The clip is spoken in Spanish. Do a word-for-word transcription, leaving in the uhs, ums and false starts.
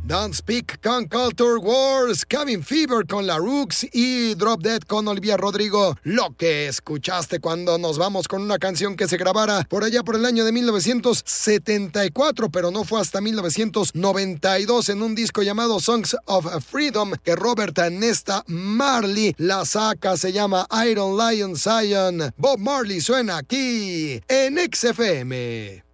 Don't Speak con Culture Wars, Cabin Fever con la Rooks y Drop Dead con Olivia Rodrigo. Lo que escuchaste cuando nos vamos con una canción que se grabara por allá por el año de mil novecientos setenta y cuatro, pero no fue hasta mil novecientos noventa y dos en un disco llamado Songs of Freedom que Robert Nesta Marley la saca, se llama Iron Lion Zion. Bob Marley suena aquí en X F M.